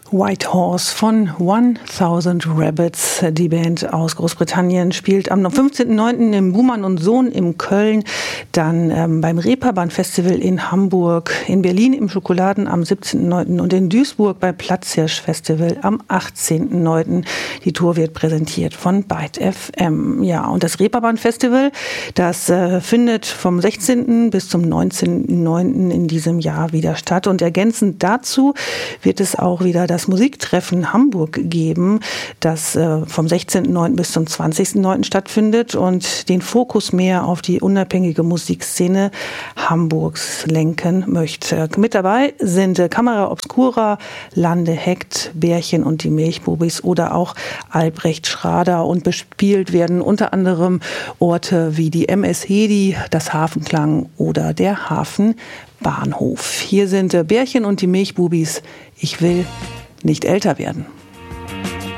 White Horse von 1000 Rabbits. Die Band aus Großbritannien spielt am 15.09. im Buhmann und Sohn in Köln, dann beim Reeperbahn Festival in Hamburg, in Berlin im Schokoladen am 17.09. und in Duisburg beim Platzhirsch Festival am 18.09. Die Tour wird präsentiert von Byte FM. Ja, und das Reeperbahn Festival, das findet vom 16. bis zum 19.09. in diesem Jahr wieder statt. Und ergänzend dazu wird es auch wieder das Musiktreffen Hamburg geben, das vom 16.09. bis zum 20.09. stattfindet und den Fokus mehr auf die unabhängige Musikszene Hamburgs lenken möchte. Mit dabei sind Camera Obscura, Lande Hekt, Bärchen und die Milchbubis oder auch Albrecht Schrader, und bespielt werden unter anderem Orte wie die MS Hedi, das Hafenklang oder der Hafenbahnhof. Hier sind Bärchen und die Milchbubis. Ich will nicht älter werden.